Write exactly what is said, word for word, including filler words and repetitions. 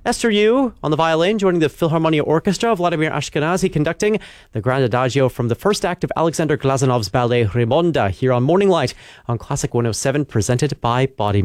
Esther Yu on the violin, joining the Philharmonia Orchestra. Vladimir Ashkenazy conducting the Grand Adagio from the first act of Alexander Glazanov's ballet Raymonda here on Morning Light on Classic one oh seven, presented by Body